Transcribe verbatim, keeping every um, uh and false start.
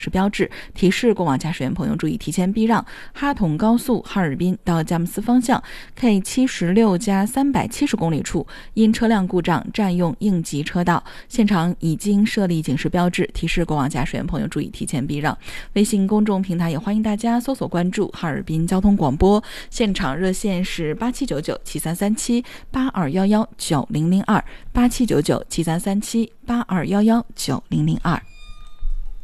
是标志，提示过往驾驶员朋友注意提前避让。哈统高速哈尔滨到佳木斯方向 K 七十六加三百七十公里处，因车辆故障占用应急车道，现场已经设立警示标志，提示过往驾驶员朋友注意提前避让。微信公众平台也欢迎大家搜索关注哈尔滨交通广播，现场热线是八七九九七三三七八二幺幺九零零二八七九九七三三七八二幺幺九零零二。